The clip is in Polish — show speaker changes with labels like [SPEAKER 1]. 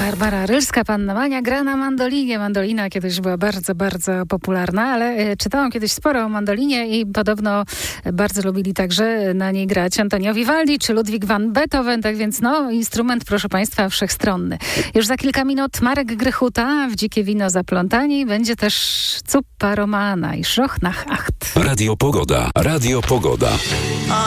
[SPEAKER 1] Barbara Rylska, Panna Mania, gra na mandolinie. Mandolina kiedyś była bardzo, bardzo popularna, ale czytałam kiedyś sporo o mandolinie i podobno bardzo lubili także na niej grać Antonio Vivaldi czy Ludwig van Beethoven, tak więc instrument, proszę Państwa, wszechstronny. Już za kilka minut Marek Grychuta w Dzikie Wino Zaplątani. Będzie też Zuppa Romana i Szroch nach Acht.
[SPEAKER 2] Radio Pogoda.